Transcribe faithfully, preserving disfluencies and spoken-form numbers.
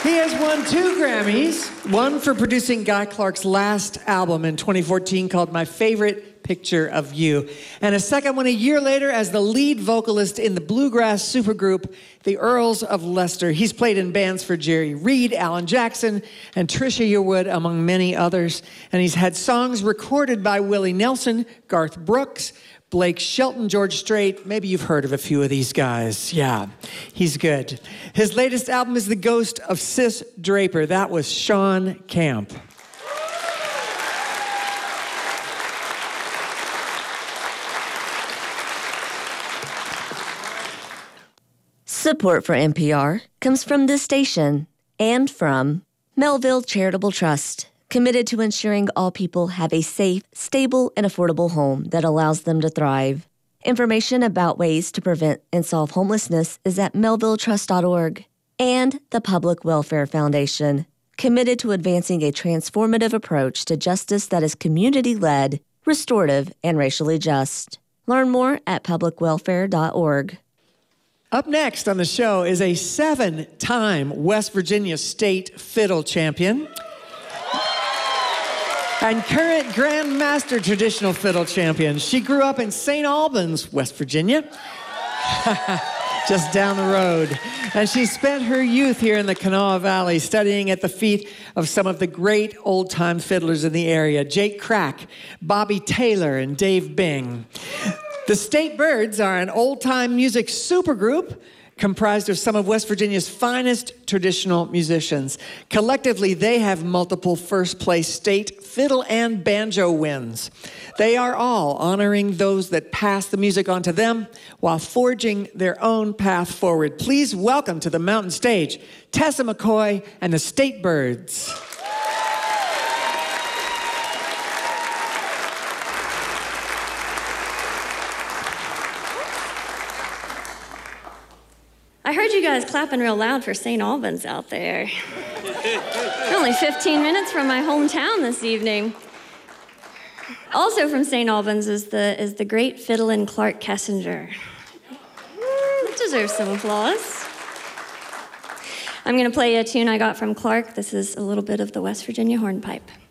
He has won two Grammys, one for producing Guy Clark's last album in twenty fourteen called My Favorite Picture of You, and a second one a year later as the lead vocalist in the bluegrass supergroup, the Earls of Leicester. He's played in bands for Jerry Reed, Alan Jackson, and Trisha Yearwood, among many others, and he's had songs recorded by Willie Nelson, Garth Brooks, Blake Shelton, George Strait. Maybe you've heard of a few of these guys. Yeah, he's good. His latest album is The Ghost of Sis Draper. That was Sean Camp. Support for N P R comes from this station and from Melville Charitable Trust, committed to ensuring all people have a safe, stable, and affordable home that allows them to thrive. Information about ways to prevent and solve homelessness is at melville trust dot org. And the Public Welfare Foundation, committed to advancing a transformative approach to justice that is community-led, restorative, and racially just. Learn more at public welfare dot org. Up next on the show is a seven-time West Virginia State Fiddle Champion and current Grand Master Traditional Fiddle Champion. She grew up in Saint Albans, West Virginia, just down the road. And she spent her youth here in the Kanawha Valley studying at the feet of some of the great old-time fiddlers in the area, Jake Crack, Bobby Taylor, and Dave Bing. The State Birds are an old-time music supergroup comprised of some of West Virginia's finest traditional musicians. Collectively, they have multiple first-place state fiddle and banjo wins. They are all honoring those that pass the music on to them while forging their own path forward. Please welcome to the mountain stage, Tessa McCoy and the State Birds. I heard you guys clapping real loud for Saint Albans out there. Only fifteen minutes from my hometown this evening. Also from Saint Albans is the is the great fiddlin' Clark Kessinger. That deserves some applause. I'm gonna play you a tune I got from Clark. This is a little bit of the West Virginia Hornpipe.